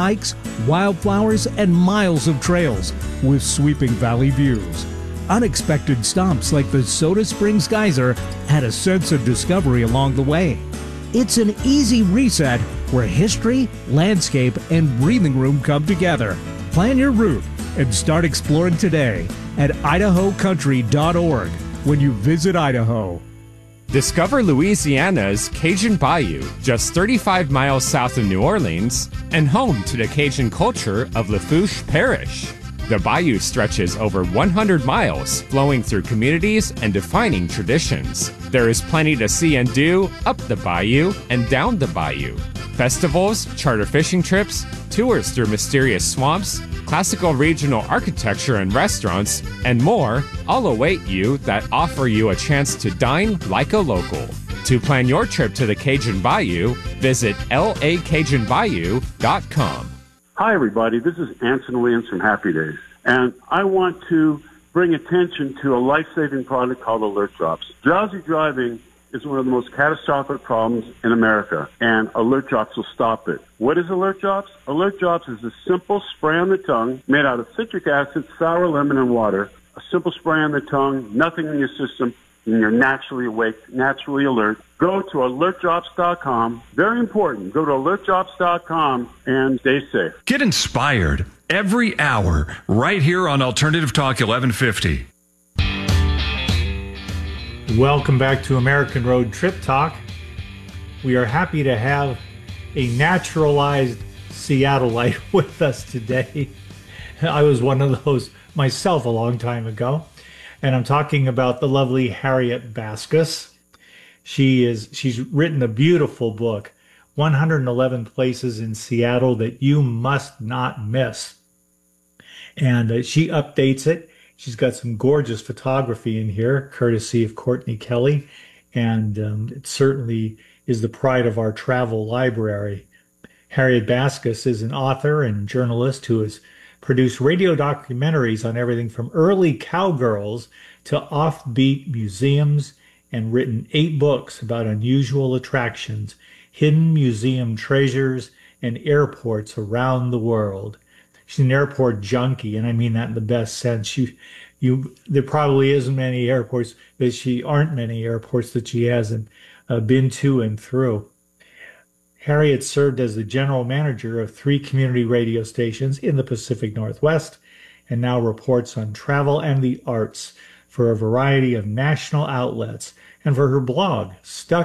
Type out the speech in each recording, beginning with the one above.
hikes, wildflowers, and miles of trails with sweeping valley views. Unexpected stops like the Soda Springs Geyser add a sense of discovery along the way. It's an easy reset where history, landscape, and breathing room come together. Plan your route and start exploring today at idahocountry.org when you visit Idaho. Discover Louisiana's Cajun Bayou, just 35 miles south of New Orleans, and home to the Cajun culture of Lafourche Parish. The bayou stretches over 100 miles, flowing through communities and defining traditions. There is plenty to see and do up the bayou and down the bayou. Festivals, charter fishing trips, tours through mysterious swamps, classical regional architecture and restaurants, and more all await you that offer you a chance to dine like a local. To plan your trip to the Cajun Bayou, visit lacajunbayou.com. Hi, everybody. This is Anson Williams from Happy Days, and I want to bring attention to a life-saving product called Alert Drops. Drowsy driving is one of the most catastrophic problems in America, and Alert Drops will stop it. What is Alert Drops? Alert Drops is a simple spray on the tongue made out of citric acid, sour lemon, and water. A simple spray on the tongue, nothing in your system, and you're naturally awake, naturally alert. Go to alertdrops.com. Very important. Go to alertdrops.com and stay safe. Get inspired every hour right here on Alternative Talk 1150. Welcome back to American Road Trip Talk. We are happy to have a naturalized Seattleite with us today. I was one of those myself a long time ago. And I'm talking about the lovely Harriet Baskus. She's written a beautiful book, 111 Places in Seattle That You Must Not Miss. And she updates it. She's got some gorgeous photography in here, courtesy of Courtney Kelly. And it certainly is the pride of our travel library. Harriet Baskus is an author and journalist who has produced radio documentaries on everything from early cowgirls to offbeat museums, and written 8 books about unusual attractions, hidden museum treasures, and airports around the world. She's an airport junkie, and I mean that in the best sense. There probably isn't many airports aren't many airports that she hasn't been to and through. Harriet served as the general manager of 3 community radio stations in the Pacific Northwest and now reports on travel and the arts for a variety of national outlets and for her blog,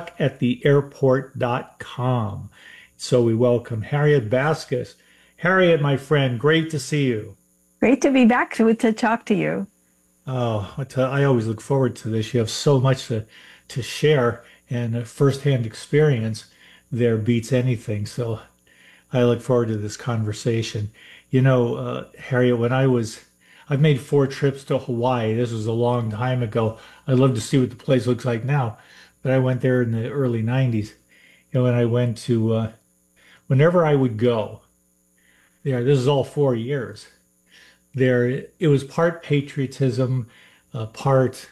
stuckattheairport.com. So we welcome Harriet Baskus. Harriet, my friend, great to see you. Great to be back to talk to you. Oh, I always look forward to this. You have so much to share, and a firsthand experience there beats anything. So I look forward to this conversation. You know, Harriet, I've made 4 trips to Hawaii. This was a long time ago. I'd love to see what the place looks like now, but I went there in the early 90s. You know, and I went to, whenever I would go there, this is all 4 years there, it was part patriotism, part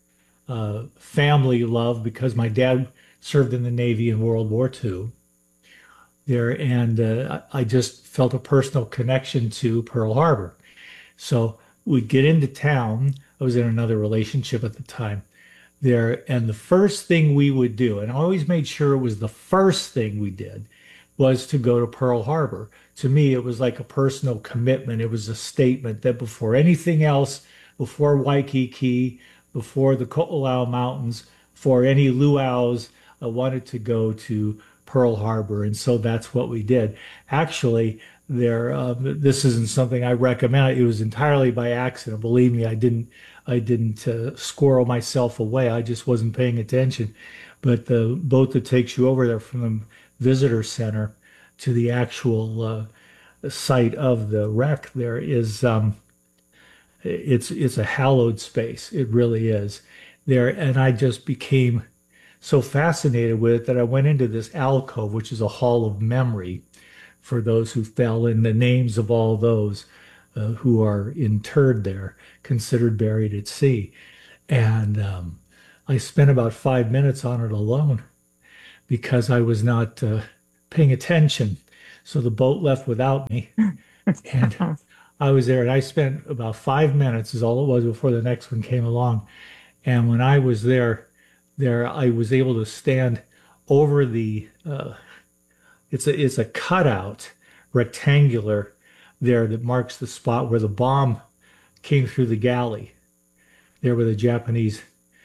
family love, because my dad served in the Navy in World War II there, and I just felt a personal connection to Pearl Harbor. So we'd get into town. I was in another relationship at the time there, and the first thing we would do, and I always made sure it was the first thing we did, was to go to Pearl Harbor. To me, it was like a personal commitment. It was a statement that before anything else, before Waikiki, before the Ko'olau Mountains, for any luau's, I wanted to go to Pearl Harbor. And so that's what we did. Actually, this isn't something I recommend. It was entirely by accident. Believe me, I didn't squirrel myself away. I just wasn't paying attention. But the boat that takes you over there from the visitor center to the actual site of the wreck there is it's a hallowed space. It really is there. And I just became so fascinated with it that I went into this alcove, which is a hall of memory for those who fell, in the names of all those who are interred there, considered buried at sea. And I spent about 5 minutes on it alone because I was not paying attention. So the boat left without me. And I was there and I spent about 5 minutes is all it was before the next one came along. And when I was there I was able to stand over the it's a cutout rectangular there that marks the spot where the bomb came through the galley. There where the Japanese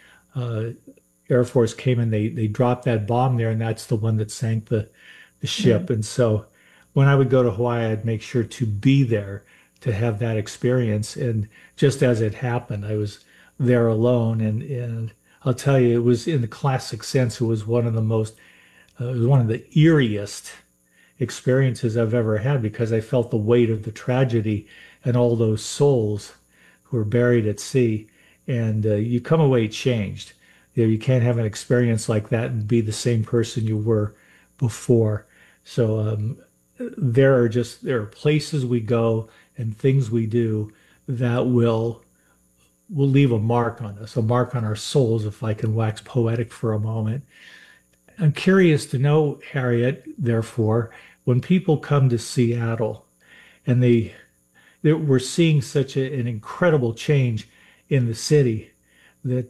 Air Force came and they dropped that bomb there, and that's the one that sank the ship. And so when I would go to Hawaii, I'd make sure to be there to have that experience. And just as it happened, I was there alone. And I'll tell you, it was in the classic sense, it was one of the most, it was one of the eeriest experiences I've ever had because I felt the weight of the tragedy and all those souls who were buried at sea. And you come away changed. You can't have an experience like that and be the same person you were before. So there are places we go and things we do that will leave a mark on us, a mark on our souls, if I can wax poetic for a moment. I'm curious to know, Harriet, therefore, when people come to Seattle and we're seeing such an incredible change in the city that,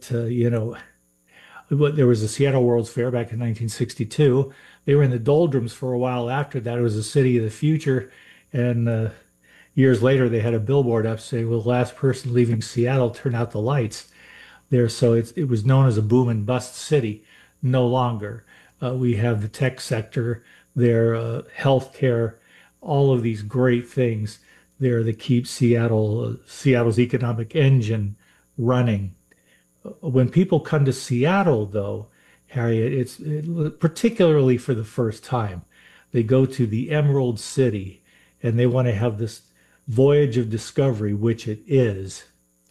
there was a Seattle World's Fair back in 1962. They were in the doldrums for a while after that. It was a city of the future. And years later, they had a billboard up saying, well, the last person leaving Seattle, turn out the lights there. So it was known as a boom and bust city. No longer. We have the tech sector there, healthcare, all of these great things there that keep Seattle's economic engine running. When people come to Seattle, though, Harriet, particularly for the first time, they go to the Emerald City and they want to have this voyage of discovery, which it is.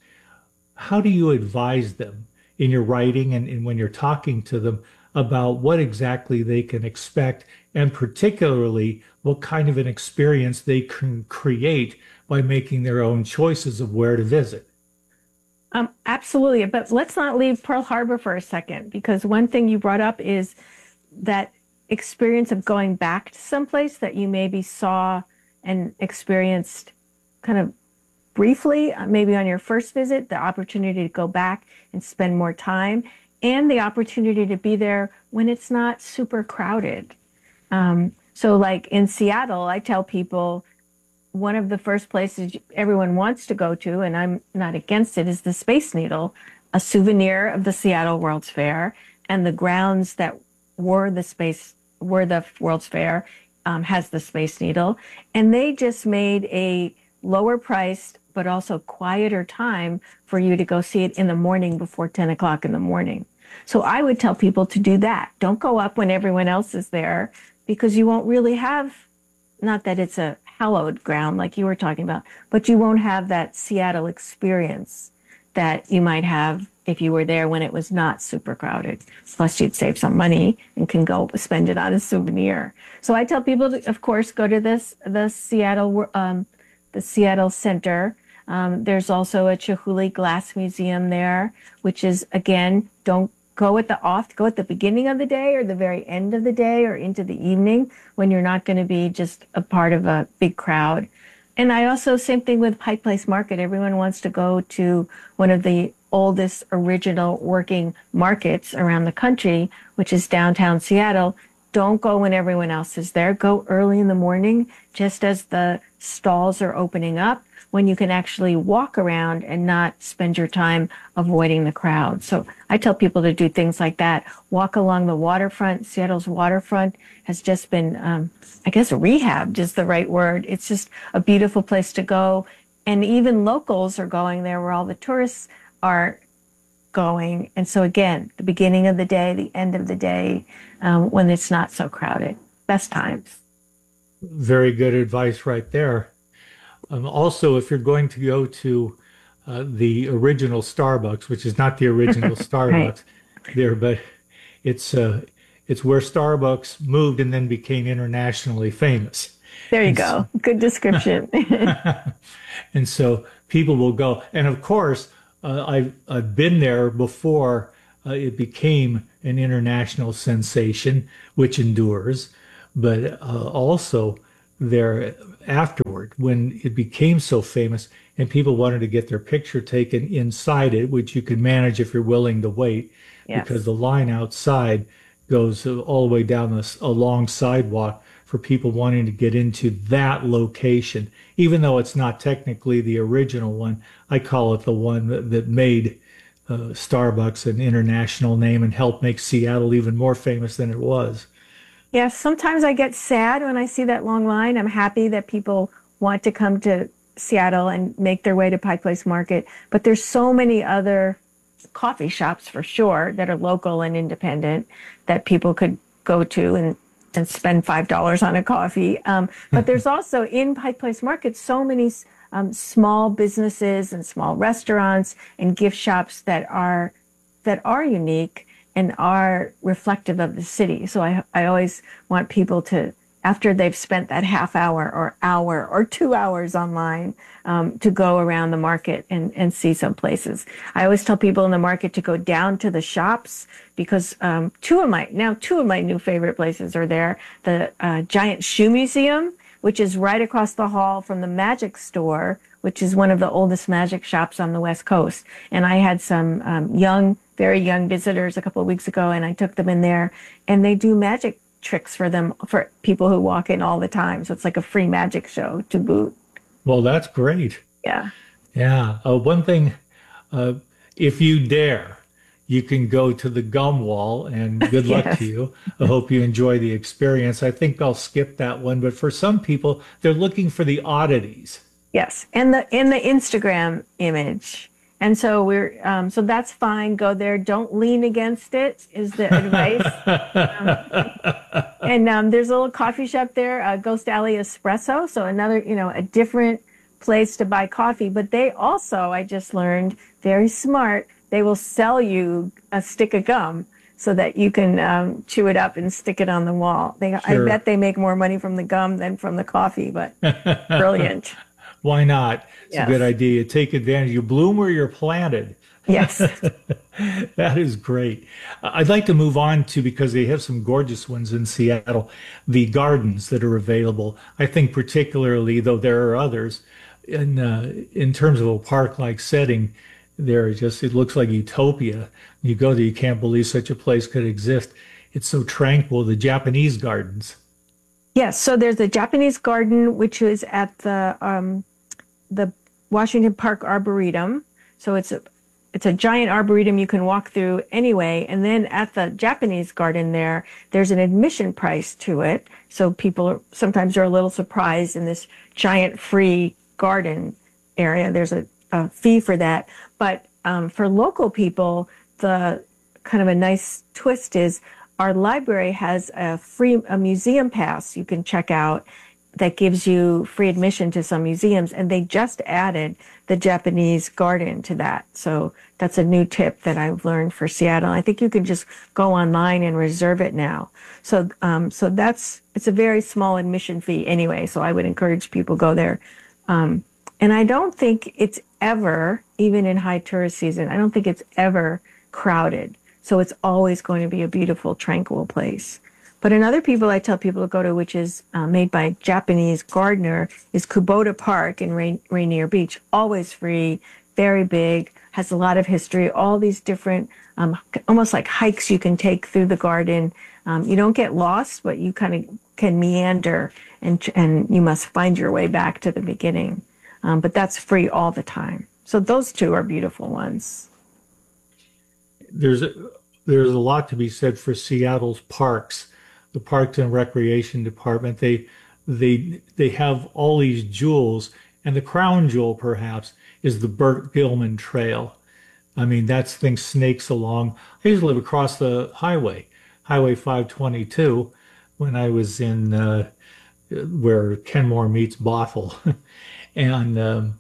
How do you advise them in your writing and when you're talking to them about what exactly they can expect, and particularly what kind of an experience they can create by making their own choices of where to visit? Absolutely. But let's not leave Pearl Harbor for a second, because one thing you brought up is that experience of going back to someplace that you maybe saw and experienced kind of briefly, maybe on your first visit, the opportunity to go back and spend more time, and the opportunity to be there when it's not super crowded. So like in Seattle, I tell people, one of the first places everyone wants to go to, and I'm not against it, is the Space Needle, a souvenir of the Seattle World's Fair, and the grounds that were the World's Fair has the Space Needle. And they just made a lower priced, but also quieter time for you to go see it in the morning before 10 o'clock in the morning. So I would tell people to do that. Don't go up when everyone else is there, because you won't really have, not that it's a hallowed ground like you were talking about, but you won't have that Seattle experience that you might have if you were there when it was not super crowded. Plus you'd save some money and can go spend it on a souvenir. So I tell people to, of course, go to the Seattle Center. There's also a Chihuly Glass Museum there, which is, again, don't go at the beginning of the day or the very end of the day or into the evening when you're not going to be just a part of a big crowd. And I also, same thing with Pike Place Market. Everyone wants to go to one of the oldest original working markets around the country, which is downtown Seattle. Don't go when everyone else is there. Go early in the morning, just as the stalls are opening up, when you can actually walk around and not spend your time avoiding the crowd. So I tell people to do things like that. Walk along the waterfront. Seattle's waterfront has just been, I guess, rehabbed is the right word. It's just a beautiful place to go. And even locals are going there where all the tourists are going. And so again, the beginning of the day, the end of the day, when it's not so crowded, best times. Very good advice right there. Also, if you're going to go to the original Starbucks, which is not the original Starbucks there, but it's where Starbucks moved and then became internationally famous. There you go. Good description. And so people will go. And of course, I've been there before it became an international sensation, which endures. But also, there afterward when it became so famous and people wanted to get their picture taken inside it, which you can manage if you're willing to wait, Yes. because the line outside goes all the way down a long sidewalk for people wanting to get into that location. Even though it's not technically the original one, I call it the one that made Starbucks an international name and helped make Seattle even more famous than it was. Yeah, sometimes I get sad when I see that long line. I'm happy that people want to come to Seattle and make their way to Pike Place Market, but there's so many other coffee shops for sure that are local and independent that people could go to and spend $5 on a coffee. But there's also in Pike Place Market so many small businesses and small restaurants and gift shops that are unique and are reflective of the city. So I always want people to, after they've spent that half hour or 2 hours online, to go around the market and see some places. I always tell people in the market to go down to the shops because two of my new favorite places are there. The Giant Shoe Museum, which is right across the hall from the Magic Store, which is one of the oldest magic shops on the West Coast. And I had some very young visitors a couple of weeks ago, and I took them in there, and they do magic tricks for people who walk in all the time. So it's like a free magic show to boot. Well, that's great. Yeah. Yeah. One thing, if you dare, you can go to the Gum Wall, and good luck Yes. to you. I hope you enjoy the experience. I think I'll skip that one, but for some people, they're looking for the oddities. Yes, and the Instagram image, and so so that's fine. Go there. Don't lean against it. Is the advice. There's a little coffee shop there, Ghost Alley Espresso. So another, a different place to buy coffee. But they also, I just learned, very smart. They will sell you a stick of gum so that you can chew it up and stick it on the wall. Sure. I bet they make more money from the gum than from the coffee. But brilliant. Why not? It's Yes. a good idea. Take advantage. You bloom where you're planted. Yes. That is great. I'd like to move on to, because they have some gorgeous ones in Seattle, the gardens that are available. I think particularly, though there are others, in terms of a park-like setting, it looks like utopia. You go there, you can't believe such a place could exist. It's so tranquil. The Japanese gardens. Yes, so there's a Japanese garden, which is at the Washington Park Arboretum. So it's a giant arboretum you can walk through anyway. And then at the Japanese garden there's an admission price to it. So people sometimes are a little surprised in this giant free garden area. There's a fee for that. But for local people, the kind of a nice twist is our library has a museum pass you can check out that gives you free admission to some museums, and they just added the Japanese garden to that. So that's a new tip that I've learned for Seattle. I think you can just go online and reserve it now. So it's a very small admission fee anyway. So I would encourage people to go there. And I don't think it's ever, even in high tourist season, I don't think it's ever crowded. So it's always going to be a beautiful, tranquil place. But another I tell people to go to, which is made by a Japanese gardener, is Kubota Park in Rainier Beach. Always free, very big, has a lot of history, all these different, almost like hikes you can take through the garden. You don't get lost, but you kind of can meander, and you must find your way back to the beginning. But that's free all the time. So those two are beautiful ones. There's a lot to be said for Seattle's parks. The Parks and Recreation Department, they have all these jewels, and the crown jewel perhaps is the Burt Gilman Trail. I mean, that thing snakes along. I used to live across the Highway 522, when I was in where Kenmore meets Bothell. And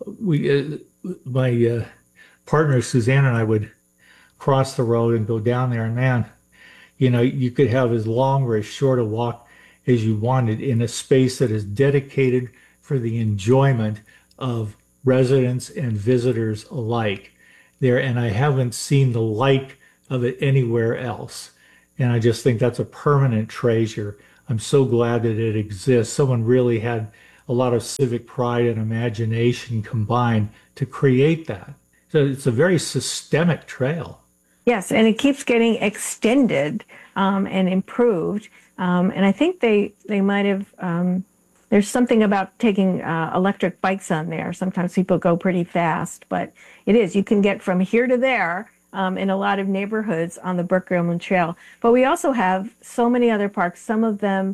my partner Suzanne and I would cross the road and go down there, and man, you could have as long or as short a walk as you wanted in a space that is dedicated for the enjoyment of residents and visitors alike there. And I haven't seen the like of it anywhere else. And I just think that's a permanent treasure I'm so glad that it exists. Someone really had a lot of civic pride and imagination combined to create that. So it's a very systemic trail. Yes, and it keeps getting extended and improved. And I think they might have, there's something about taking electric bikes on there. Sometimes people go pretty fast, but it is. You can get from here to there in a lot of neighborhoods on the Burke Gilman Trail. But we also have so many other parks. Some of them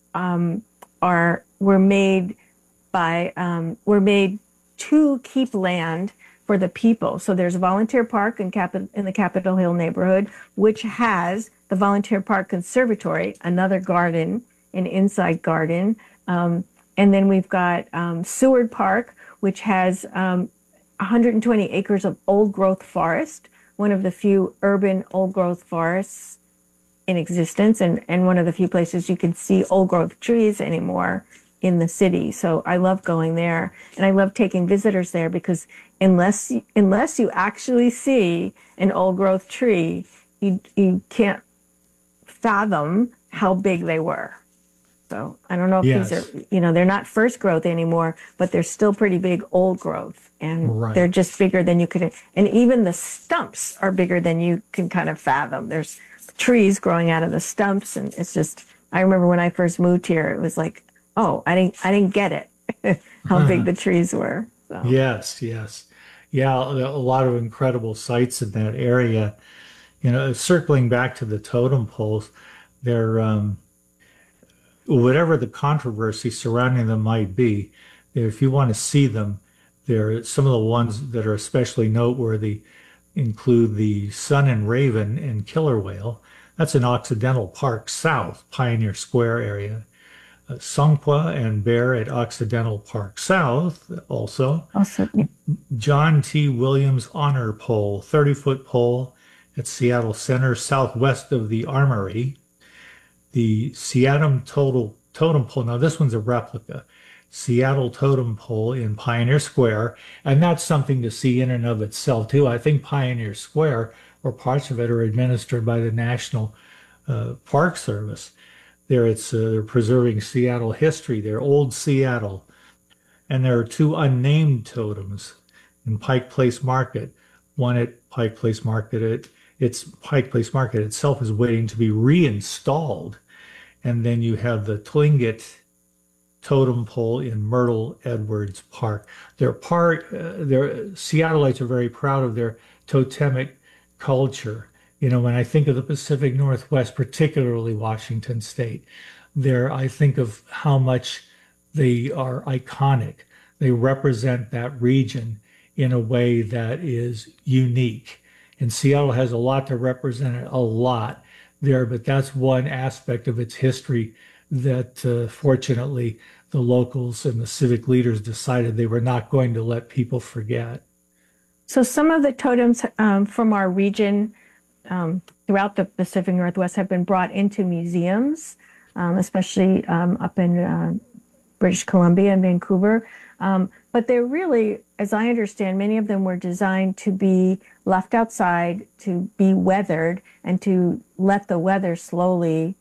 were made to keep land for the people. So there's a volunteer park in the Capitol Hill neighborhood, which has the Volunteer Park Conservatory, another garden, an inside garden. And then we've got Seward Park, which has 120 acres of old growth forest, one of the few urban old growth forests in existence, and one of the few places you can see old growth trees anymore in the city. So I love going there, and I love taking visitors there because unless you actually see an old growth tree, you can't fathom how big they were. So I don't know if Yes. these are, they're not first growth anymore, but they're still pretty big old growth, and Right. they're just bigger than you could, and even the stumps are bigger than you can kind of fathom. There's trees growing out of the stumps, and it's just, I remember when I first moved here, it was like, oh, I didn't get it, how big the trees were. So. Yes, yes. Yeah, a lot of incredible sites in that area. Circling back to the totem poles, they're whatever the controversy surrounding them might be, if you want to see them, there some of the ones that are especially noteworthy include the Sun and Raven and Killer Whale. That's in Occidental Park South, Pioneer Square area. Songqua and Bear at Occidental Park South also. John T. Williams Honor Pole, 30-foot pole at Seattle Center, southwest of the Armory. The Seattle Totem Pole, now this one's a replica, Seattle Totem Pole in Pioneer Square, and that's something to see in and of itself too. I think Pioneer Square, or parts of it, are administered by the National Park Service. There they're preserving Seattle history, they're old Seattle. And there are two unnamed totems in Pike Place Market. One at Pike Place Market, Pike Place Market itself is waiting to be reinstalled. And then you have the Tlingit totem pole in Myrtle Edwards Park. Seattleites are very proud of their totemic culture. When I think of the Pacific Northwest, particularly Washington State, I think of how much they are iconic. They represent that region in a way that is unique. And Seattle has a lot to represent it, a lot there, but that's one aspect of its history that fortunately the locals and the civic leaders decided they were not going to let people forget. So some of the totems from our region throughout the Pacific Northwest have been brought into museums, especially up in British Columbia and Vancouver. But they're really, as I understand, many of them were designed to be left outside, to be weathered, and to let the weather slowly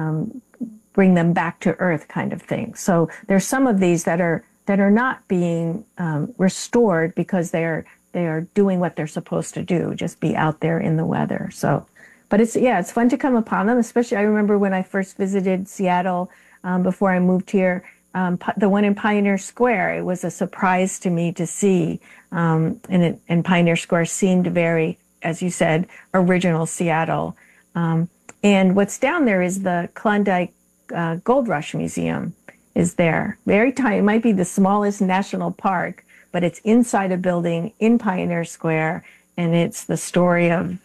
bring them back to earth, kind of thing. So there's some of these that are not being restored because they are doing what they're supposed to do, just be out there in the weather. So, but it's fun to come upon them. Especially, I remember when I first visited Seattle before I moved here. The one in Pioneer Square, it was a surprise to me to see, and Pioneer Square seemed very, as you said, original Seattle. And what's down there is the Klondike Gold Rush Museum is there. Very tiny, it might be the smallest national park, but it's inside a building in Pioneer Square, and it's the story of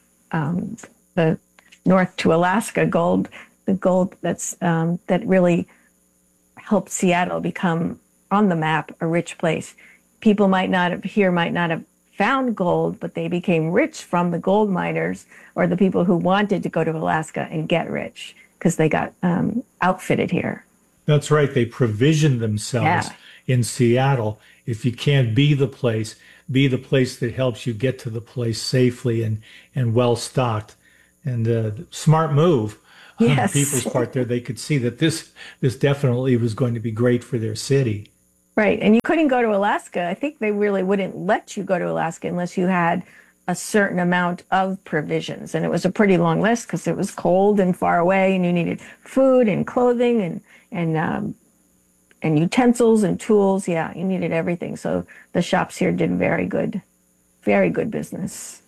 the North to Alaska gold, the gold that really helped Seattle become on the map a rich place. People might not have found gold, but they became rich from the gold miners or the people who wanted to go to Alaska and get rich because they got outfitted here. That's right. They provisioned themselves in Seattle. If you can't be the place that helps you get to the place safely and well stocked. And smart move. on people's part there. They could see that this definitely was going to be great for their city. Right. And you couldn't go to Alaska. I think they really wouldn't let you go to Alaska unless you had a certain amount of provisions. And it was a pretty long list because it was cold and far away, and you needed food and clothing and utensils and tools. Yeah, you needed everything. So the shops here did very good business.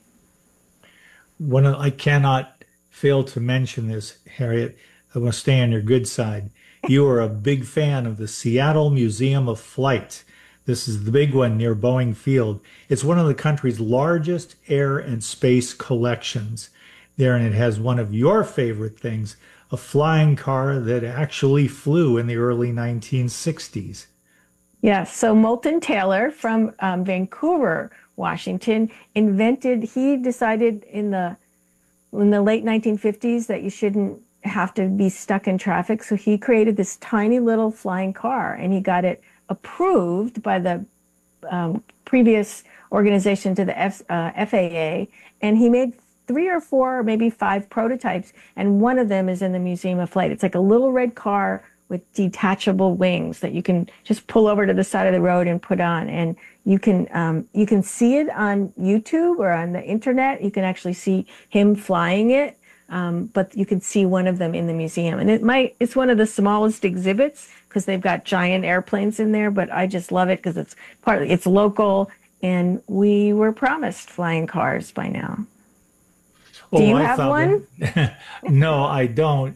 I cannot fail to mention this, Harriet. I want to stay on your good side. You are a big fan of the Seattle Museum of Flight. This is the big one near Boeing Field. It's one of the country's largest air and space collections there, and it has one of your favorite things, a flying car that actually flew in the early 1960s. Yes, so Moulton Taylor from Vancouver, Washington, he decided in the late 1950s that you shouldn't have to be stuck in traffic. So he created this tiny little flying car, and he got it approved by the previous organization to the FAA. And he made 3 or 4, maybe 5 prototypes. And one of them is in the Museum of Flight. It's like a little red car with detachable wings that you can just pull over to the side of the road and put on. And you can see it on YouTube or on the internet. You can actually see him flying it. But you can see one of them in the museum, and it's one of the smallest exhibits because they've got giant airplanes in there. But I just love it because it's local, and we were promised flying cars by now. Do you have one? No, I don't.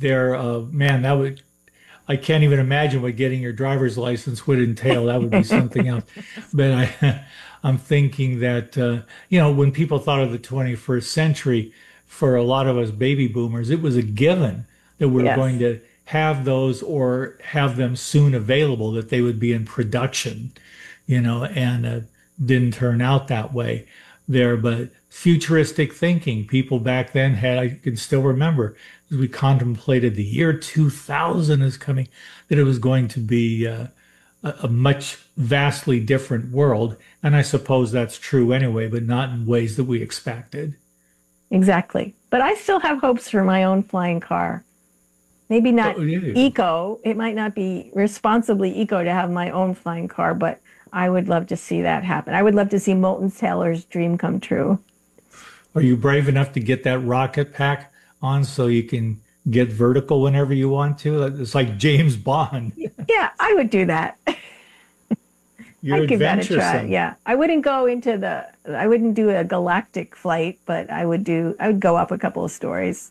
I can't even imagine what getting your driver's license would entail. That would be something else. But I'm thinking that when people thought of the 21st century, for a lot of us baby boomers, it was a given that we were going to have those or have them soon available, that they would be in production, and didn't turn out that way there. But futuristic thinking, people back then had, I can still remember, as we contemplated the year 2000 is coming, that it was going to be a much vastly different world. And I suppose that's true anyway, but not in ways that we expected. Exactly. But I still have hopes for my own flying car. Maybe not eco. It might not be responsibly eco to have my own flying car, but I would love to see that happen. I would love to see Moulton Taylor's dream come true. Are you brave enough to get that rocket pack on so you can get vertical whenever you want to? It's like James Bond. Yeah, I would do that. You're I'd give that a try. adventuresome. Yeah, I wouldn't do a galactic flight, but I would go up a couple of stories.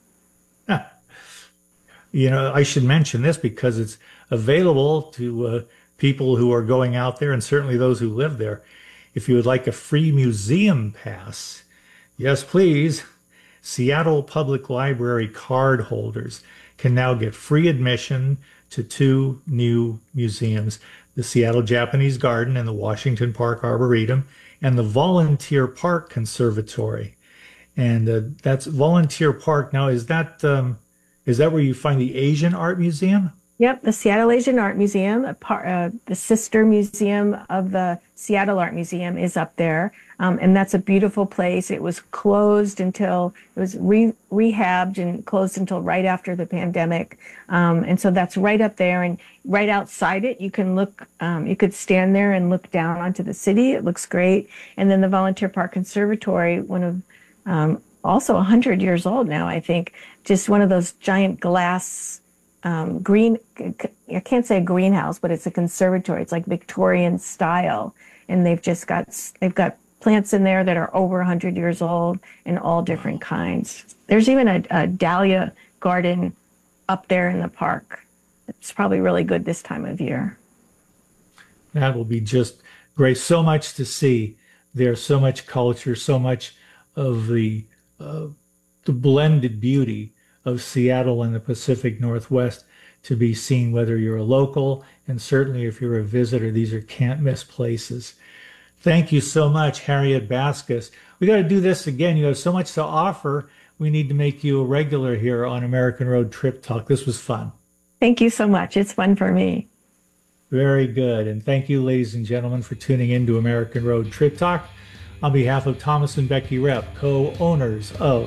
I should mention this because it's available to people who are going out there, and certainly those who live there. If you would like a free museum pass, yes, please. Seattle Public Library card holders can now get free admission to 2 new museums: the Seattle Japanese Garden and the Washington Park Arboretum, and the Volunteer Park Conservatory. And that's Volunteer Park. Now, is that where you find the Asian Art Museum? Yep, the Seattle Asian Art Museum, the sister museum of the Seattle Art Museum, is up there. And that's a beautiful place. It was closed until it was rehabbed and closed until right after the pandemic. And so that's right up there, and right outside it, you can look, you could stand there and look down onto the city. It looks great. And then the Volunteer Park Conservatory, one of, also 100 years old now, I think, just one of those giant glass, green, I can't say a greenhouse, but it's a conservatory. It's like Victorian style. And they've got plants in there that are over 100 years old and all different kinds. There's even a dahlia garden up there in the park. It's probably really good this time of year. That will be just great. So much to see. There's so much culture, so much of the blended beauty of Seattle and the Pacific Northwest to be seen, whether you're a local, and certainly if you're a visitor. These are can't miss places. Thank you so much, Harriet Baskas. We got to do this again. You have so much to offer. We need to make you a regular here on American Road Trip Talk. This was fun. Thank you so much. It's fun for me. Very good. And thank you, ladies and gentlemen, for tuning in to American Road Trip Talk. On behalf of Thomas and Becky Rep, co-owners of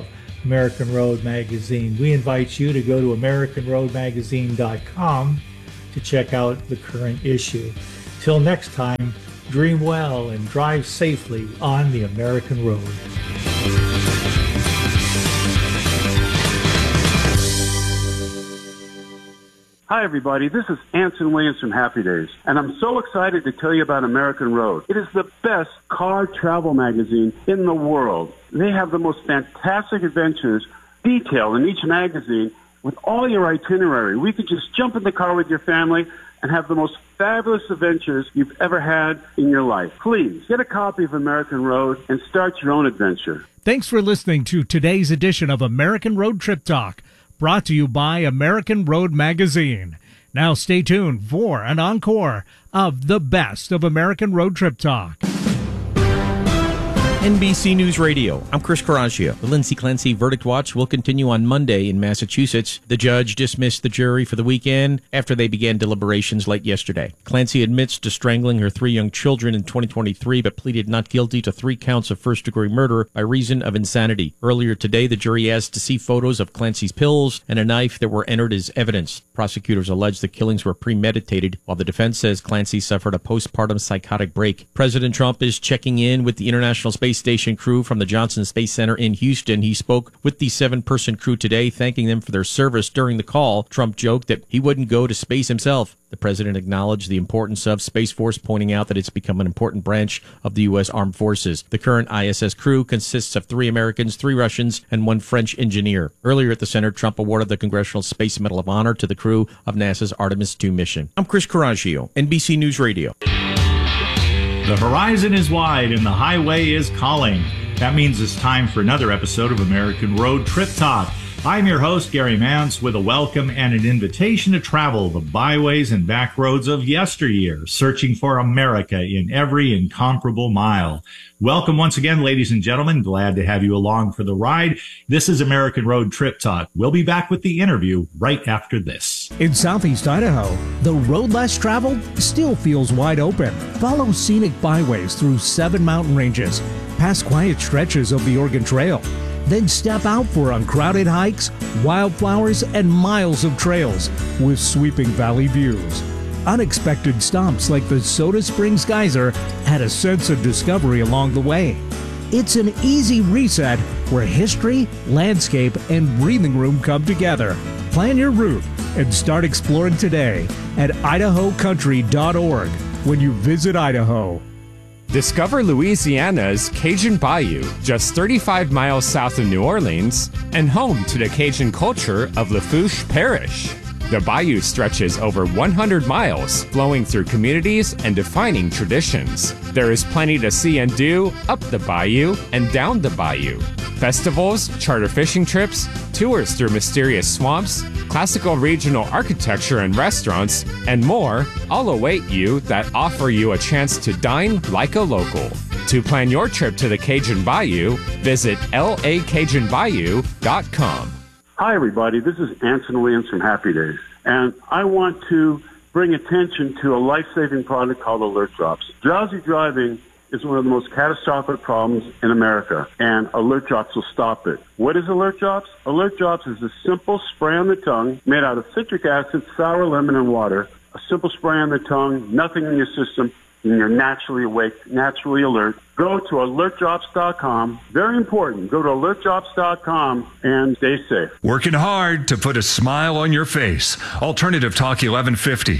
American Road Magazine. We invite you to go to AmericanRoadMagazine.com to check out the current issue. Till next time, dream well and drive safely on the American road. Hi, everybody. This is Anson Williams from Happy Days, and I'm so excited to tell you about American Road. It is the best car travel magazine in the world. They have the most fantastic adventures detailed in each magazine with all your itinerary. We could just jump in the car with your family and have the most fabulous adventures you've ever had in your life. Please get a copy of American Road and start your own adventure. Thanks for listening to today's edition of American Road Trip Talk, brought to you by American Road Magazine. Now stay tuned for an encore of the best of American Road Trip Talk. NBC News Radio. I'm Chris Coraggio. The Lindsay Clancy verdict watch will continue on Monday in Massachusetts. The judge dismissed the jury for the weekend after they began deliberations late yesterday. Clancy admits to strangling her 3 young children in 2023, but pleaded not guilty to 3 counts of first-degree murder by reason of insanity. Earlier today, the jury asked to see photos of Clancy's pills and a knife that were entered as evidence. Prosecutors allege the killings were premeditated, while the defense says Clancy suffered a postpartum psychotic break. President Trump is checking in with the International Space Station crew from the Johnson Space Center in Houston. He spoke with the 7-person crew today, thanking them for their service during the call. Trump joked that he wouldn't go to space himself. The president acknowledged the importance of Space Force, pointing out that it's become an important branch of the U.S. Armed Forces. The current ISS crew consists of 3 Americans, 3 Russians, and 1 French engineer. Earlier at the center, Trump awarded the Congressional Space Medal of Honor to the crew of NASA's Artemis II mission. I'm Chris Coraggio, NBC News Radio. The horizon is wide and the highway is calling. That means it's time for another episode of American Road Trip Talk. I'm your host, Gary Mance, with a welcome and an invitation to travel the byways and back roads of yesteryear, searching for America in every incomparable mile. Welcome once again, ladies and gentlemen. Glad to have you along for the ride. This is American Road Trip Talk. We'll be back with the interview right after this. In southeast Idaho, the road less traveled still feels wide open. Follow scenic byways through 7 mountain ranges, past quiet stretches of the Oregon Trail. Then step out for uncrowded hikes, wildflowers, and miles of trails with sweeping valley views. Unexpected stops like the Soda Springs Geyser add a sense of discovery along the way. It's an easy reset where history, landscape, and breathing room come together. Plan your route and start exploring today at idahocountry.org when you visit Idaho. Discover Louisiana's Cajun Bayou, just 35 miles south of New Orleans, and home to the Cajun culture of Lafourche Parish. The bayou stretches over 100 miles, flowing through communities and defining traditions. There is plenty to see and do up the bayou and down the bayou. Festivals, charter fishing trips, tours through mysterious swamps, classical regional architecture and restaurants, and more all await you that offer you a chance to dine like a local. To plan your trip to the Cajun Bayou, visit lacajunbayou.com. Hi, everybody. This is Anson Williams from Happy Days, and I want to bring attention to a life-saving product called Alert Drops. Drowsy driving is one of the most catastrophic problems in America, and Alert Drops will stop it. What is Alert Drops? Alert Drops is a simple spray on the tongue made out of citric acid, sour lemon, and water. A simple spray on the tongue, nothing in your system, and you're naturally awake, naturally alert. Go to alertdrops.com. Very important. Go to alertdrops.com and stay safe. Working hard to put a smile on your face. Alternative Talk 1150.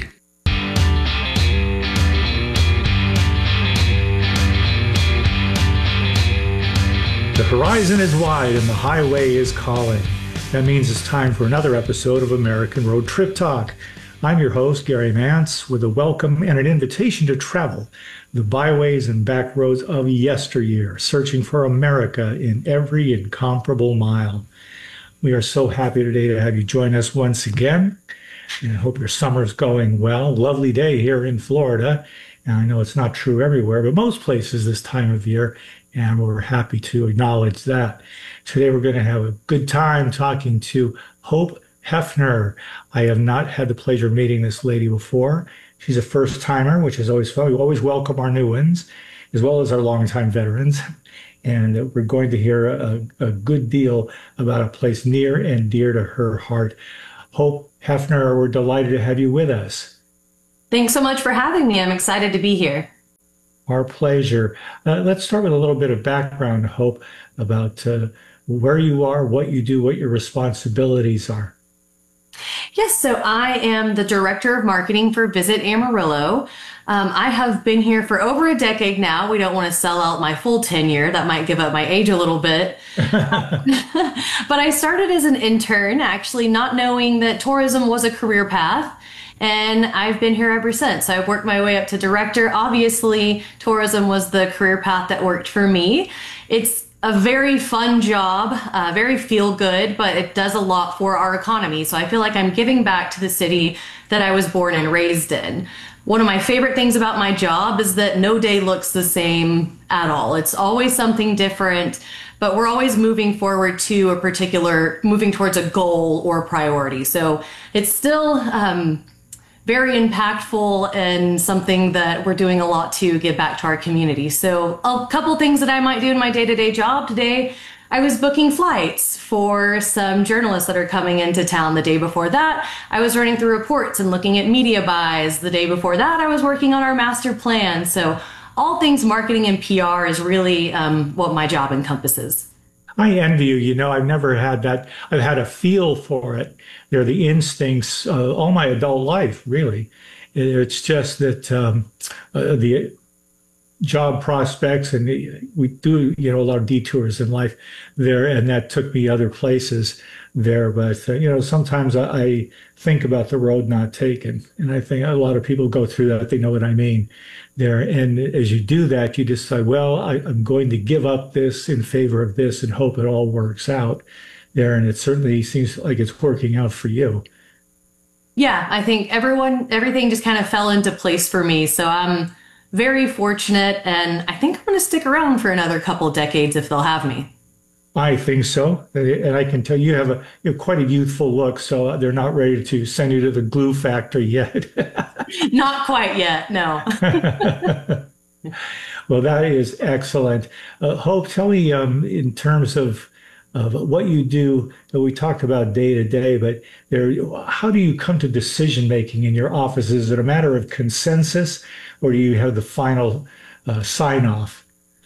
The horizon is wide and the highway is calling. That means it's time for another episode of American Road Trip Talk. I'm your host, Gary Mance, with a welcome and an invitation to travel the byways and back roads of yesteryear, searching for America in every incomparable mile. We are so happy today to have you join us once again, and I hope your summer is going well. Lovely day here in Florida, and I know it's not true everywhere, but most places this time of year, and we're happy to acknowledge that. Today we're going to have a good time talking to Hope Hefner. I have not had the pleasure of meeting this lady before. She's a first-timer, which is always fun. We always welcome our new ones, as well as our longtime veterans. and we're going to hear a good deal about a place near and dear to her heart. Hope Hefner, we're delighted to have you with us. Thanks so much for having me. I'm excited to be here. Our pleasure. Let's start with a little bit of background, Hope, about where you are, what you do, what your responsibilities are. Yes, so I am the Director of Marketing for Visit Amarillo. I have been here for over a decade now. We don't want to sell out my full tenure. That might give up my age a little bit. But I started as an intern, actually not knowing that tourism was a career path. And I've been here ever since. I've worked my way up to director. Obviously, tourism was the career path that worked for me. It's a very fun job, very feel good, but it does a lot for our economy. So I feel like I'm giving back to the city that I was born and raised in. One of my favorite things about my job is that no day looks the same at all. It's always something different, but we're always moving forward to a particular, moving towards a goal or a priority. So it's still very impactful and something that we're doing a lot to give back to our community. So a couple things that I might do in my day-to-day job today. I was booking flights for some journalists that are coming into town. The day before that, I was running through reports and looking at media buys. The day before that, I was working on our master plan. So all things marketing and PR is really what my job encompasses. I envy you. You know, I've never had that. I've had a feel for it. They're the instincts all my adult life, really. It's just that the job prospects, and we do, you know, a lot of detours in life there, and that took me other places there. But, you know, sometimes I think about the road not taken, and I think a lot of people go through that. They know what I mean there. And as you do that, you decide, well, I'm going to give up this in favor of this and hope it all works out there. And it certainly seems like it's working out for you. Yeah, I think everything just kind of fell into place for me. So I'm very fortunate, and I think I'm going to stick around for another couple decades if they'll have me. I think so. And I can tell you have quite a youthful look, so they're not ready to send you to the glue factory yet. Not quite yet, no. Well, that is excellent. Hope, tell me in terms of what you do. We talked about day to day, but how do you come to decision making in your office? Is it a matter of consensus, or do you have the final sign off?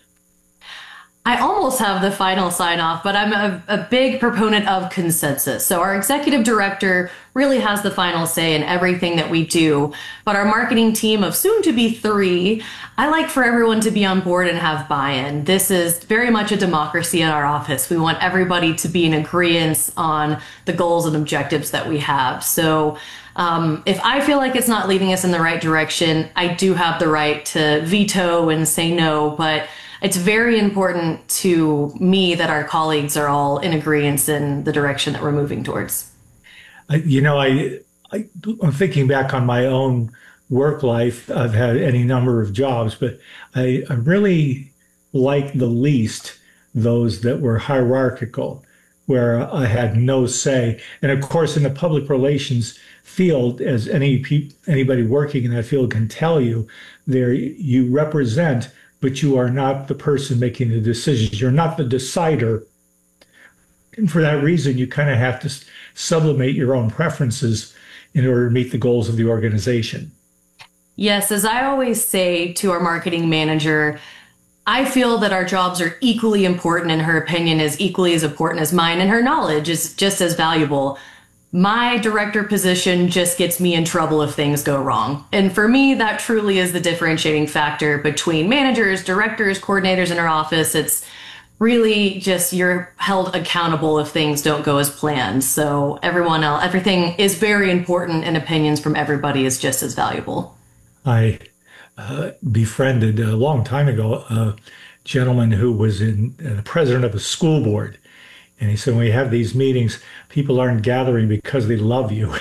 I almost have the final sign off, but I'm a big proponent of consensus. So our executive director really has the final say in everything that we do. But our marketing team of soon to be 3, I like for everyone to be on board and have buy-in. This is very much a democracy at our office. We want everybody to be in agreement on the goals and objectives that we have. So if I feel like it's not leading us in the right direction, I do have the right to veto and say no, but it's very important to me that our colleagues are all in agreement in the direction that we're moving towards. You know, I'm thinking back on my own work life. I've had any number of jobs, but I really like the least those that were hierarchical, where I had no say. And of course, in the public relations field, as anybody working in that field can tell you, there you represent, but you are not the person making the decisions. You're not the decider. And for that reason, you kind of have to sublimate your own preferences in order to meet the goals of the organization. Yes, as I always say to our marketing manager, I feel that our jobs are equally important, and her opinion is equally as important as mine, and her knowledge is just as valuable. My director position just gets me in trouble if things go wrong. And for me, that truly is the differentiating factor between managers, directors, coordinators in our office. It's really just you're held accountable if things don't go as planned. So everyone else, everything is very important, and opinions from everybody is just as valuable. I befriended a long time ago a gentleman who was the president of a school board. And he said, when we have these meetings, people aren't gathering because they love you.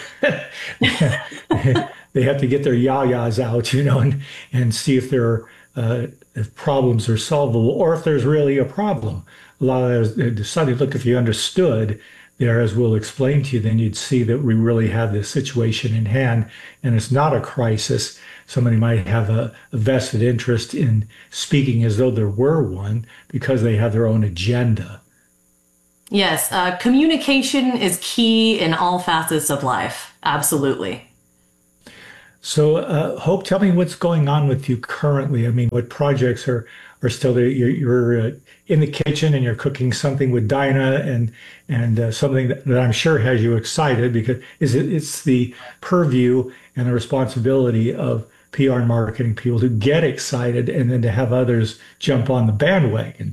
They have to get their yah-yahs out, you know, and see if if problems are solvable, or if there's really a problem. A lot of those they decided, look, if you understood there, as we'll explain to you, then you'd see that we really have this situation in hand, and it's not a crisis. somebody might have a vested interest in speaking as though there were one because they have their own agenda. Yes, communication is key in all facets of life. Absolutely. So, Hope, tell me what's going on with you currently. I mean, what projects are still there? You're in the kitchen and you're cooking something with Dinah and something that I'm sure has you excited because it's the purview and the responsibility of PR and marketing people to get excited and then to have others jump on the bandwagon.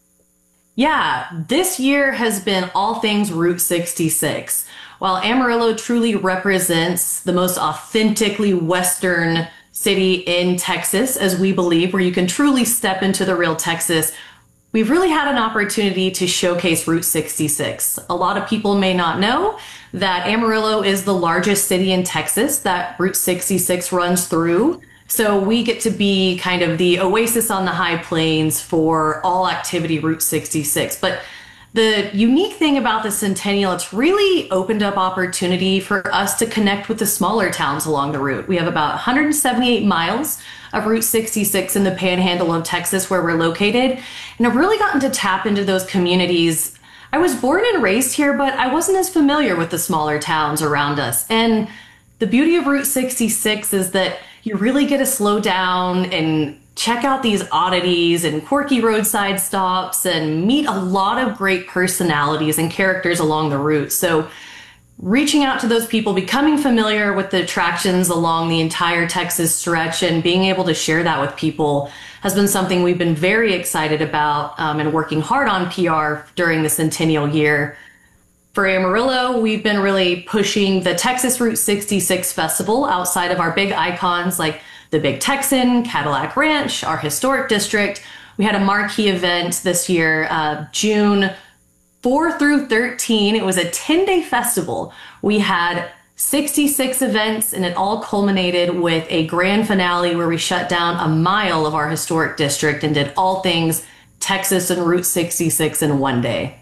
Yeah, this year has been all things Route 66. While Amarillo truly represents the most authentically Western city in Texas, as we believe, where you can truly step into the real Texas, we've really had an opportunity to showcase Route 66. A lot of people may not know that Amarillo is the largest city in Texas that Route 66 runs through. So we get to be kind of the oasis on the high plains for all activity Route 66. But the unique thing about the Centennial, it's really opened up opportunity for us to connect with the smaller towns along the route. We have about 178 miles of Route 66 in the panhandle of Texas where we're located. And I've really gotten to tap into those communities. I was born and raised here, but I wasn't as familiar with the smaller towns around us. And the beauty of Route 66 is that you really get to slow down and check out these oddities and quirky roadside stops and meet a lot of great personalities and characters along the route. So reaching out to those people, becoming familiar with the attractions along the entire Texas stretch and being able to share that with people has been something we've been very excited about and working hard on PR during the Centennial year. For Amarillo, we've been really pushing the Texas Route 66 Festival outside of our big icons like the Big Texan, Cadillac Ranch, our historic district. We had a marquee event this year, June 4 through 13. It was a 10-day festival. We had 66 events, and it all culminated with a grand finale where we shut down a mile of our historic district and did all things Texas and Route 66 in one day.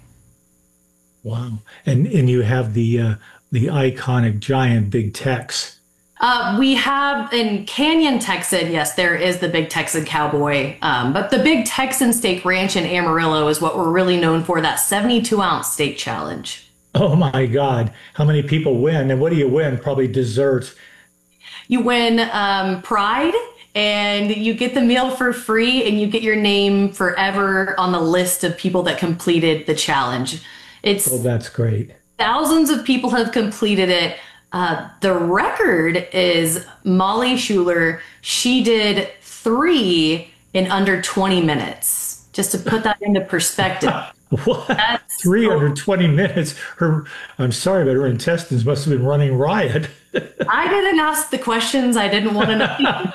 Wow. And you have the iconic giant Big Tex. We have in Canyon, Texas, yes, there is the Big Texan Cowboy. But the Big Texan Steak Ranch in Amarillo is what we're really known for, that 72-ounce steak challenge. Oh, my God. How many people win? And what do you win? Probably desserts. You win pride, and you get the meal for free, and you get your name forever on the list of people that completed the challenge. Oh, that's great. Thousands of people have completed it. The record is Molly Schuler. She did 3 in under 20 minutes. Just to put that into perspective. What? 3 under 20 minutes? I'm sorry, but her intestines must have been running riot. I didn't ask the questions I didn't want to know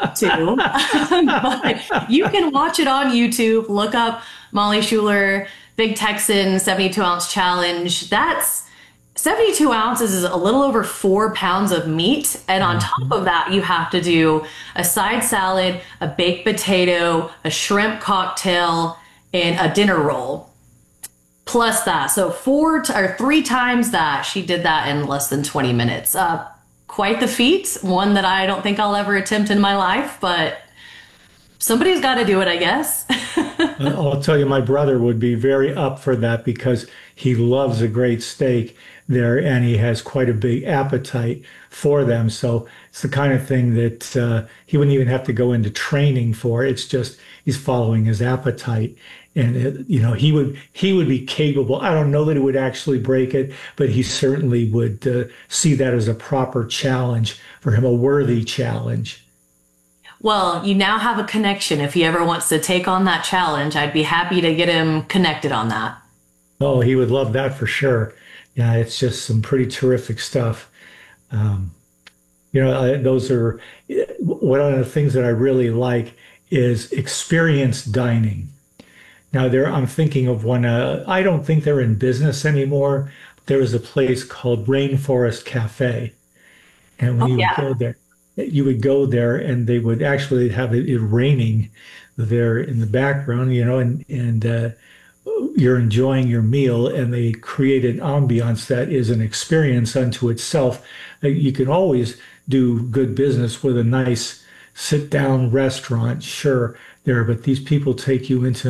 to. But you can watch it on YouTube. Look up Molly Schuler, Big Texan 72-ounce challenge. That's 72 ounces is a little over 4 pounds of meat. And on top of that, you have to do a side salad, a baked potato, a shrimp cocktail, and a dinner roll. Plus that. So 3 times that. She did that in less than 20 minutes. Quite the feat. One that I don't think I'll ever attempt in my life, but somebody's got to do it, I guess. I'll tell you, my brother would be very up for that because he loves a great steak there and he has quite a big appetite for them. So it's the kind of thing that he wouldn't even have to go into training for. It's just he's following his appetite. And, he would be capable. I don't know that he would actually break it, but he certainly would see that as a proper challenge for him, a worthy challenge. Well, you now have a connection. If he ever wants to take on that challenge, I'd be happy to get him connected on that. Oh, he would love that for sure. Yeah, it's just some pretty terrific stuff. Those are one of the things that I really like is experience dining. Now, I'm thinking of one, I don't think they're in business anymore. There was a place called Rainforest Cafe. And when you would go there and they would actually have it raining there in the background, and you're enjoying your meal, and they create an ambiance that is an experience unto itself. You can always do good business with a nice sit down restaurant, sure, there, but these people take you into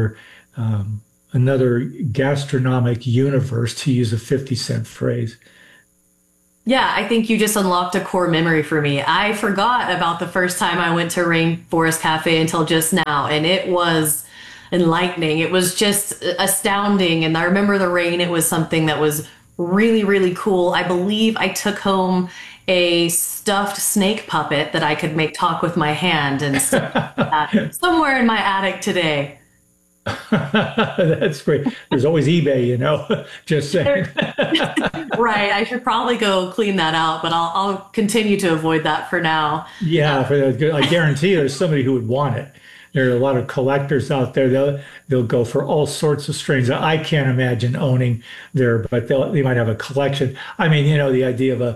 another gastronomic universe, to use a 50-cent phrase. Yeah, I think you just unlocked a core memory for me. I forgot about the first time I went to Rainforest Cafe until just now, and it was enlightening. It was just astounding. And I remember the rain. It was something that was really, really cool. I believe I took home a stuffed snake puppet that I could make talk with my hand and stuff like that somewhere in my attic today. That's great. There's always eBay, just saying. Right. I should probably go clean that out, but I'll continue to avoid that for now. Yeah, I guarantee there's somebody who would want it. There are a lot of collectors out there. They'll go for all sorts of strains that I can't imagine owning there, but they might have a collection. I mean, the idea of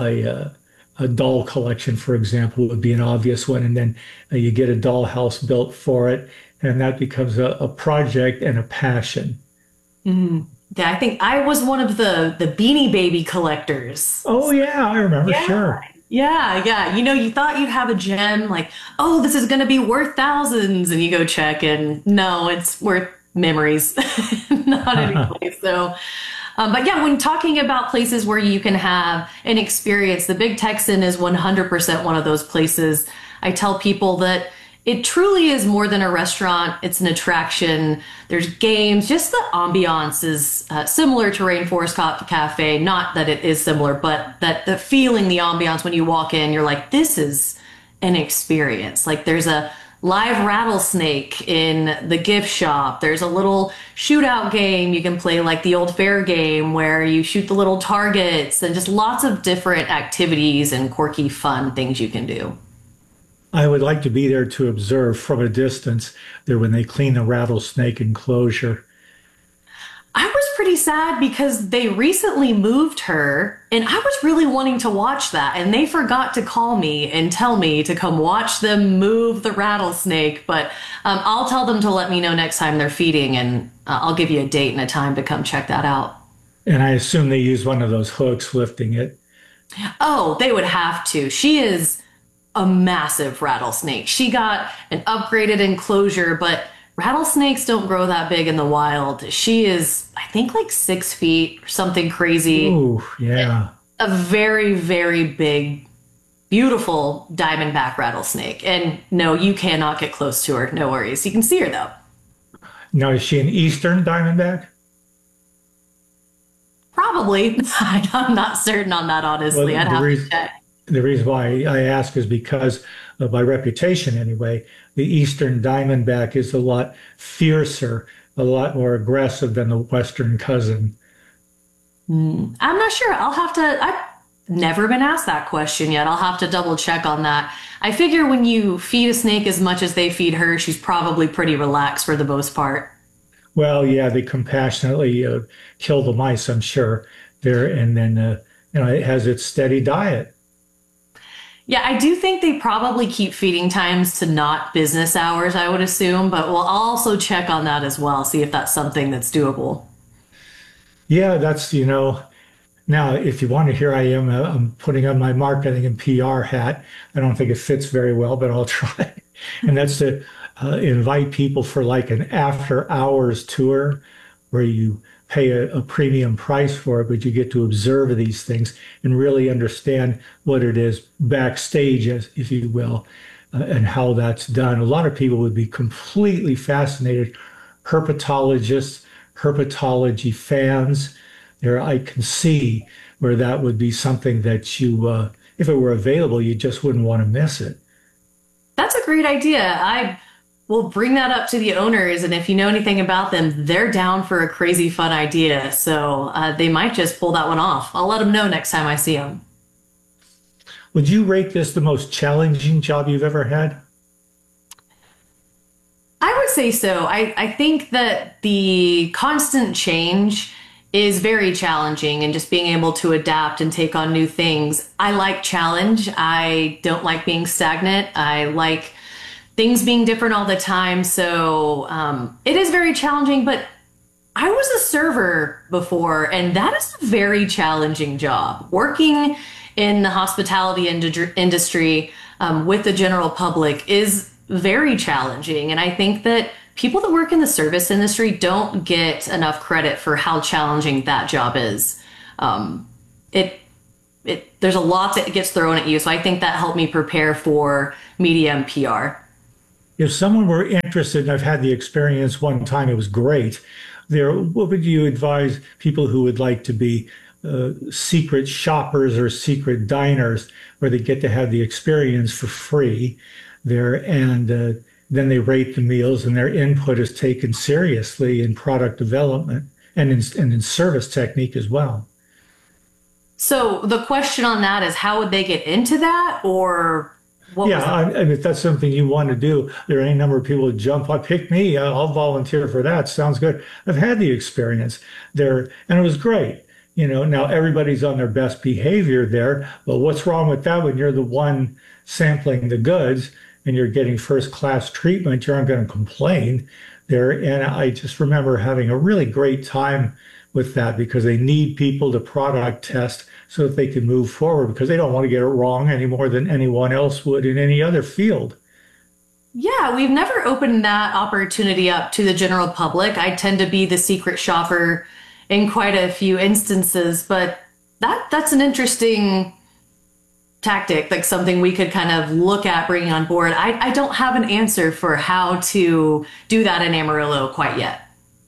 a doll collection, for example, would be an obvious one, and then you get a doll house built for it. And that becomes a project and a passion. Mm-hmm. Yeah, I think I was one of the Beanie Baby collectors. Oh, yeah, I remember, yeah. Sure. Yeah. You thought you'd have a gem like, oh, this is going to be worth thousands. And you go check and no, it's worth memories, not any place. So, but yeah, when talking about places where you can have an experience, the Big Texan is 100% one of those places. I tell people that it truly is more than a restaurant. It's an attraction. There's games. Just the ambiance is similar to Rainforest Cafe. Not that it is similar, but that the feeling, the ambiance when you walk in, you're like, this is an experience. Like there's a live rattlesnake in the gift shop. There's a little shootout game you can play, like the old fair game where you shoot the little targets, and just lots of different activities and quirky, fun things you can do. I would like to be there to observe from a distance there when they clean the rattlesnake enclosure. I was pretty sad because they recently moved her, and I was really wanting to watch that, and they forgot to call me and tell me to come watch them move the rattlesnake. But I'll tell them to let me know next time they're feeding, and I'll give you a date and a time to come check that out. And I assume they use one of those hooks lifting it. Oh, they would have to. She is a massive rattlesnake. She got an upgraded enclosure, but rattlesnakes don't grow that big in the wild. She is, I think, like 6 feet or something crazy. Ooh, yeah. A very, very big, beautiful diamondback rattlesnake. And no, you cannot get close to her. No worries. You can see her though. Now, is she an eastern diamondback? Probably. I'm not certain on that, honestly. Well, I'd have to check. The reason why I ask is because, by reputation anyway, the eastern diamondback is a lot fiercer, a lot more aggressive than the western cousin. I'm not sure. I've never been asked that question yet. I'll have to double check on that. I figure when you feed a snake as much as they feed her, she's probably pretty relaxed for the most part. Well, yeah, they compassionately kill the mice, I'm sure, there, and then it has its steady diet. Yeah, I do think they probably keep feeding times to not business hours, I would assume, but we'll also check on that as well, see if that's something that's doable. Yeah, that's, now if you want to hear, I'm putting on my marketing and PR hat. I don't think it fits very well, but I'll try. And that's to invite people for like an after hours tour where you pay a premium price for it, but you get to observe these things and really understand what it is backstage, if you will, and how that's done. A lot of people would be completely fascinated. Herpetologists, herpetology fans, there I can see where that would be something that you, if it were available, you just wouldn't want to miss it. That's a great idea. I will bring that up to the owners, and if you know anything about them, they're down for a crazy fun idea. So they might just pull that one off. I'll let them know next time I see them. Would you rate this the most challenging job you've ever had? I would say so. I think that the constant change is very challenging, and just being able to adapt and take on new things. I like challenge. I don't like being stagnant. I like things being different all the time. So it is very challenging, but I was a server before, and that is a very challenging job. Working in the hospitality industry, with the general public is very challenging. And I think that people that work in the service industry don't get enough credit for how challenging that job is. There's a lot that gets thrown at you. So I think that helped me prepare for media and PR. If someone were interested, and I've had the experience one time, it was great. What would you advise people who would like to be secret shoppers or secret diners, where they get to have the experience for free there, and then they rate the meals, and their input is taken seriously in product development and in service technique as well? So the question on that is, how would they get into that, or what? Yeah, I mean, if that's something you want to do, there are any number of people who jump on, pick me, I'll volunteer for that. Sounds good. I've had the experience there, and it was great. Now everybody's on their best behavior there, but what's wrong with that when you're the one sampling the goods and you're getting first class treatment? You aren't going to complain there. And I just remember having a really great time with that, because they need people to product test so that they can move forward, because they don't want to get it wrong any more than anyone else would in any other field. Yeah, we've never opened that opportunity up to the general public. I tend to be the secret shopper in quite a few instances, but that's an interesting tactic, like something we could kind of look at bringing on board. I don't have an answer for how to do that in Amarillo quite yet.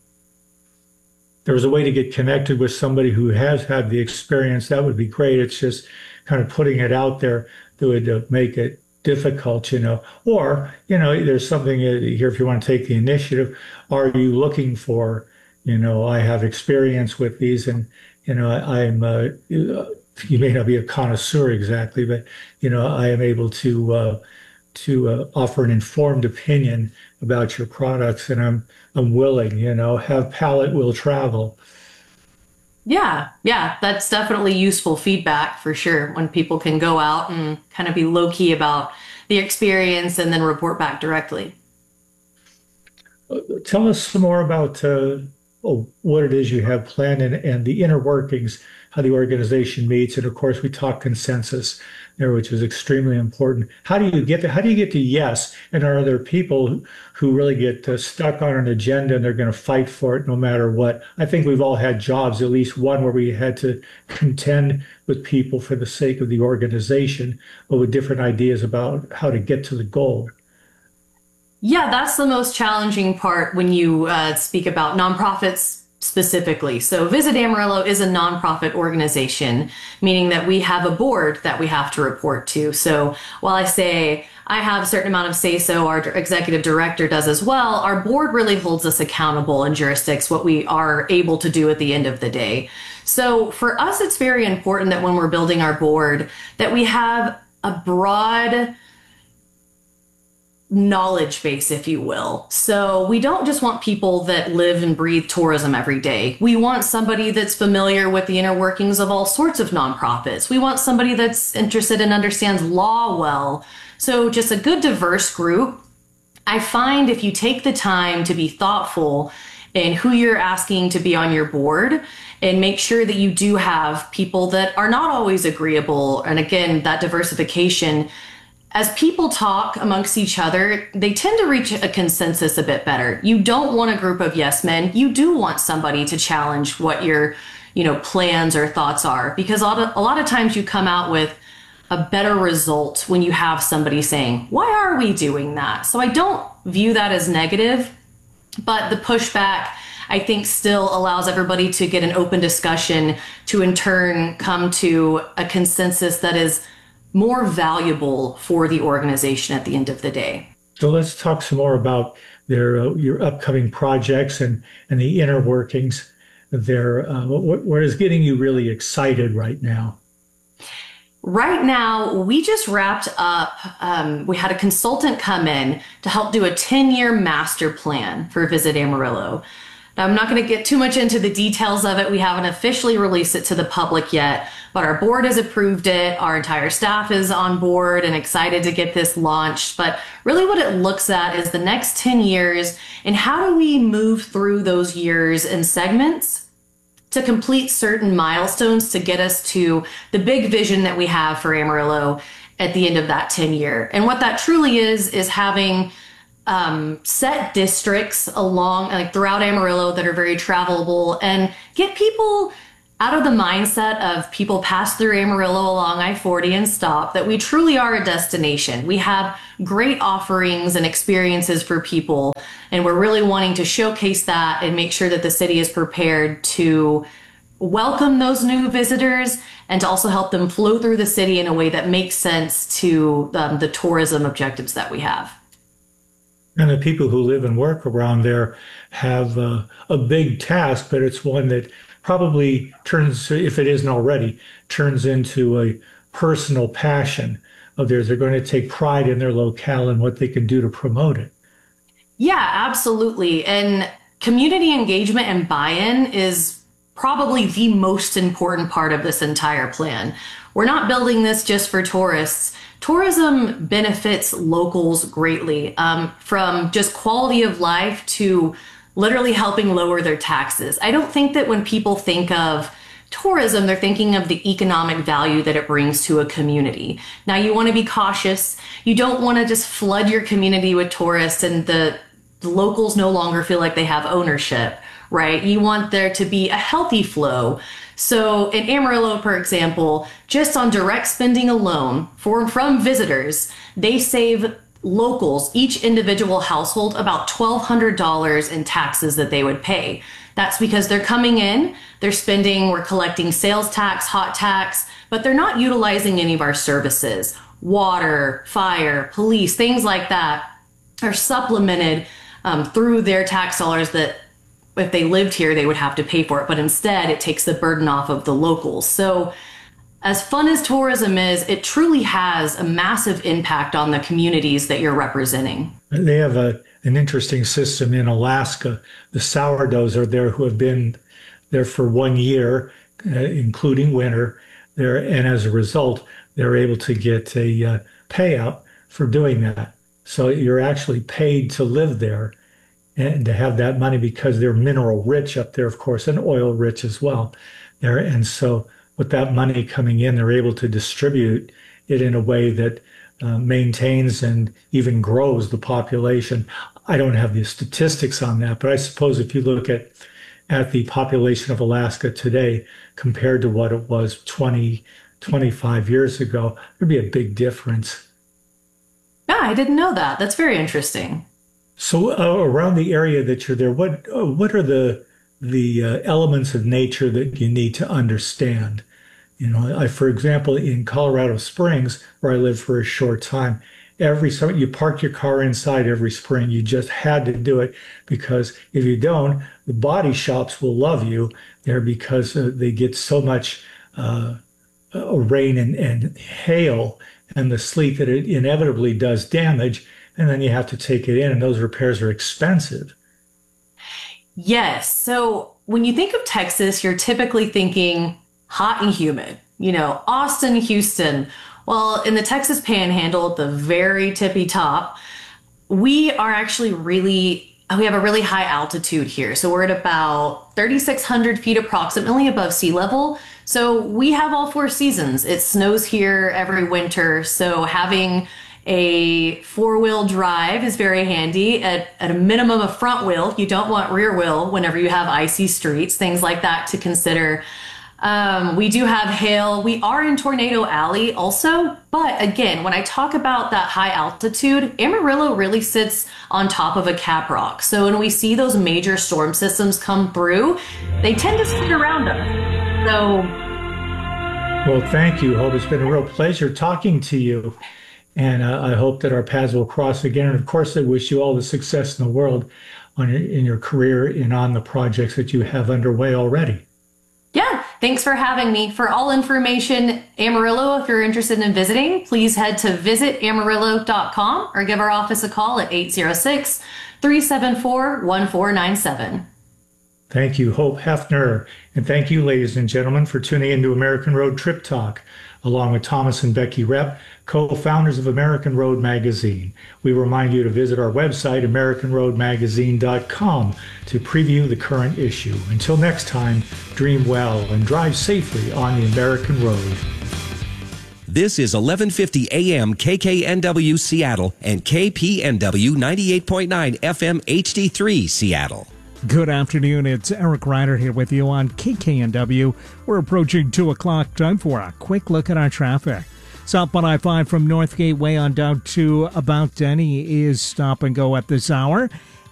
There was a way to get connected with somebody who has had the experience, that would be great. It's just kind of putting it out there that would make it difficult, Or, there's something here, if you want to take the initiative, are you looking for, I have experience with these, and, I'm, you may not be a connoisseur exactly, but, I am able to offer an informed opinion about your products, and I'm willing, have palate will travel. Yeah, that's definitely useful feedback for sure, when people can go out and kind of be low key about the experience and then report back directly. Tell us some more about what it is you have planned, and the inner workings, how the organization meets. And of course, we talk consensus there, which is extremely important. How do you get to yes? And are there people who really get stuck on an agenda and they're going to fight for it no matter what? I think we've all had jobs, at least one, where we had to contend with people for the sake of the organization, but with different ideas about how to get to the goal. Yeah, that's the most challenging part when you speak about nonprofits specifically. So Visit Amarillo is a nonprofit organization, meaning that we have a board that we have to report to. So while I say I have a certain amount of say-so, our executive director does as well, our board really holds us accountable and jurisdicts what we are able to do at the end of the day. So for us, it's very important that when we're building our board, that we have a broad knowledge base, if you will. So we don't just want people that live and breathe tourism every day. We want somebody that's familiar with the inner workings of all sorts of nonprofits. We want somebody that's interested and understands law well. So just a good diverse group. I find if you take the time to be thoughtful in who you're asking to be on your board, and make sure that you do have people that are not always agreeable, and again, that diversification, as people talk amongst each other, they tend to reach a consensus a bit better. You don't want a group of yes men. You do want somebody to challenge what your, plans or thoughts are, because a lot of times you come out with a better result when you have somebody saying, why are we doing that? So I don't view that as negative, but the pushback, I think, still allows everybody to get an open discussion to in turn come to a consensus that is more valuable for the organization at the end of the day. So let's talk some more about your upcoming projects and the inner workings there. What is getting you really excited right now? Right now, we just wrapped up, we had a consultant come in to help do a 10-year master plan for Visit Amarillo. Now, I'm not going to get too much into the details of it. We haven't officially released it to the public yet, but our board has approved it. Our entire staff is on board and excited to get this launched. But really what it looks at is the next 10 years and how do we move through those years in segments to complete certain milestones to get us to the big vision that we have for Amarillo. at the end of that 10-year. And what that truly is having set districts along, like throughout Amarillo, that are very travelable, and get people out of the mindset of people pass through Amarillo along I-40 and stop, that we truly are a destination. We have great offerings and experiences for people, and we're really wanting to showcase that and make sure that the city is prepared to welcome those new visitors and to also help them flow through the city in a way that makes sense to the tourism objectives that we have. And the people who live and work around there have a big task, but it's one that probably turns, if it isn't already, turns into a personal passion of theirs. They're going to take pride in their locale and what they can do to promote it. Yeah, absolutely. And community engagement and buy-in is probably the most important part of this entire plan. We're not building this just for tourists. Tourism benefits locals greatly, from just quality of life to literally helping lower their taxes. I don't think that when people think of tourism, they're thinking of the economic value that it brings to a community. Now, you want to be cautious. You don't want to just flood your community with tourists and the locals no longer feel like they have ownership, right? You want there to be a healthy flow. So in Amarillo, for example, just on direct spending alone from visitors, they save locals, each individual household, about $1,200 in taxes that they would pay. That's because they're coming in, they're spending, we're collecting sales tax, hot tax, but they're not utilizing any of our services. Water, fire, police, things like that are supplemented through their tax dollars that if they lived here, they would have to pay for it. But instead, it takes the burden off of the locals. So as fun as tourism is, it truly has a massive impact on the communities that you're representing. They have an interesting system in Alaska. The sourdoughs are there who have been there for 1 year, including winter. And as a result, they're able to get a payout for doing that. So you're actually paid to live there and to have that money because they're mineral rich up there, of course, and oil rich as well there. And so with that money coming in, they're able to distribute it in a way that maintains and even grows the population. I don't have the statistics on that, but I suppose if you look at the population of Alaska today compared to what it was 20, 25 years ago, there'd be a big difference. Yeah, I didn't know that. That's very interesting. So around the area that you're there, what are the elements of nature that you need to understand? You know, for example, in Colorado Springs, where I lived for a short time, every summer you park your car inside every spring. You just had to do it because if you don't, the body shops will love you there because they get so much rain and hail and the sleet that it inevitably does damage. And then you have to take it in, and those repairs are expensive. Yes. So when you think of Texas, you're typically thinking hot and humid, Austin, Houston. Well, in the Texas Panhandle, at the very tippy top, we have a really high altitude here. So we're at about 3,600 feet approximately above sea level. So we have all 4 seasons. It snows here every winter. So having a 4-wheel drive is very handy. At a minimum, a front wheel. You don't want rear wheel whenever you have icy streets, things like that to consider. We do have hail. We are in Tornado Alley also. But again, when I talk about that high altitude, Amarillo really sits on top of a cap rock. So when we see those major storm systems come through, they tend to sit around us. Well, thank you, Hope. It's been a real pleasure talking to you. And I hope that our paths will cross again. And of course, I wish you all the success in the world in your career and on the projects that you have underway already. Yeah, thanks for having me. For all information, Amarillo, if you're interested in visiting, please head to visitamarillo.com or give our office a call at 806-374-1497. Thank you, Hope Hefner. And thank you, ladies and gentlemen, for tuning into American Road Trip Talk, along with Thomas and Becky Repp, co-founders of American Road Magazine. We remind you to visit our website, AmericanRoadMagazine.com, to preview the current issue. Until next time, dream well and drive safely on the American road. This is 1150 AM KKNW Seattle and KPNW 98.9 FM HD3 Seattle. Good afternoon. It's Eric Ryder here with you on KKNW. We're approaching 2 o'clock. Time for a quick look at our traffic. Southbound I-5 from North Gateway on down to about Denny is stop and go at this hour.